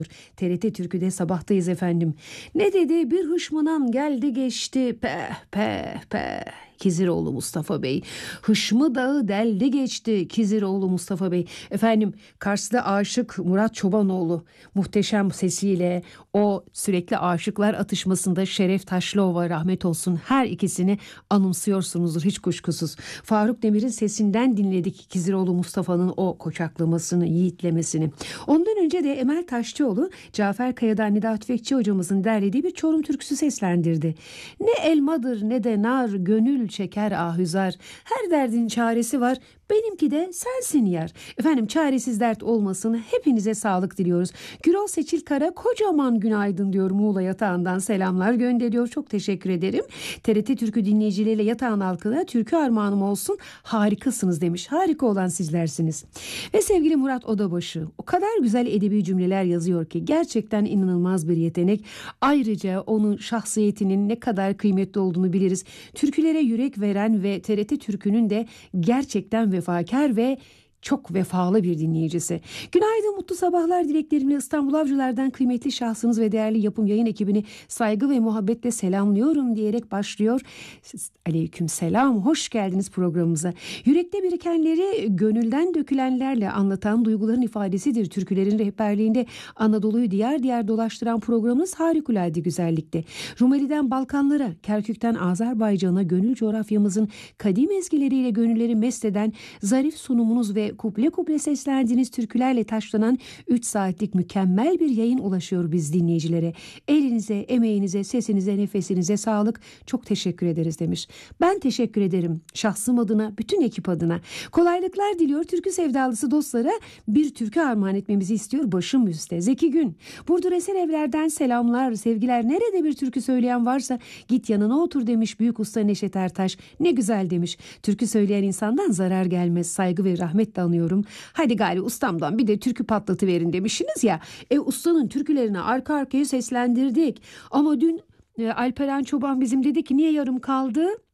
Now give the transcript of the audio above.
TRT Türkü'de sabahtayız efendim. Ne dedi bir hışmınan geldi geçti peh peh peh. Kiziroğlu Mustafa Bey. Hışmı dağı deldi geçti Kiziroğlu Mustafa Bey. Efendim Kars'ta aşık Murat Çobanoğlu muhteşem sesiyle o sürekli aşıklar atışmasında Şeref Taşlıova rahmet olsun her ikisini anımsıyorsunuzdur hiç kuşkusuz. Faruk Demir'in sesinden dinledik Kiziroğlu Mustafa'nın o koçaklamasını, yiğitlemesini. Ondan önce de Emel Taşçıoğlu Cafer Kaya'dan Nida Tüfekçi hocamızın derlediği bir Çorum türküsü seslendirdi. Ne elmadır ne de nar gönül çeker ahüzar. Her derdin çaresi var. Benimki de sensin yar. Efendim çaresiz dert olmasın. Hepinize sağlık diliyoruz. Gürol Seçil Kara kocaman günaydın diyor Muğla yatağından selamlar gönderiyor. Çok teşekkür ederim. TRT Türkü dinleyicileriyle yatağın halkına türkü armağanım olsun. Harikasınız demiş. Harika olan sizlersiniz. Ve sevgili Murat Odabaşı o kadar güzel edebi cümleler yazıyor ki gerçekten inanılmaz bir yetenek. Ayrıca onun şahsiyetinin ne kadar kıymetli olduğunu biliriz. Türkülere yürek veren ve TRT Türkü'nün de gerçekten vefakar ve çok vefalı bir dinleyicisi. Günaydın, mutlu sabahlar dileklerimle İstanbul Avcılar'dan kıymetli şahsınız ve değerli yapım yayın ekibini saygı ve muhabbetle selamlıyorum diyerek başlıyor. Aleyküm selam, hoş geldiniz programımıza. Yürekte birikenleri gönülden dökülenlerle anlatan duyguların ifadesidir. Türkülerin rehberliğinde Anadolu'yu diğer diğer dolaştıran programınız harikulade güzellikte. Rumeli'den Balkanlara, Kerkük'ten Azerbaycan'a gönül coğrafyamızın kadim ezgileriyle gönülleri mest eden zarif sunumunuz ve kuple kuple seslendiğiniz türkülerle taşlanan 3 saatlik mükemmel bir yayın ulaşıyor biz dinleyicilere. Elinize, emeğinize, sesinize, nefesinize sağlık. Çok teşekkür ederiz demiş. Ben teşekkür ederim. Şahsım adına, bütün ekip adına. Kolaylıklar diliyor. Türkü sevdalısı dostlara bir türkü armağan etmemizi istiyor. Başım üstte. Zeki Gün. Burdur Esenevler'den selamlar, sevgiler. Nerede bir türkü söyleyen varsa git yanına otur demiş büyük usta Neşet Ertaş. Ne güzel demiş. Türkü söyleyen insandan zarar gelmez. Saygı ve rahmetle anıyorum. Hadi gari ustamdan bir de türkü patlatıverin demişsiniz ya. Ustanın türkülerini arka arkaya seslendirdik. Ama dün Alperen Çoban bizim dedi ki niye yarım kaldı?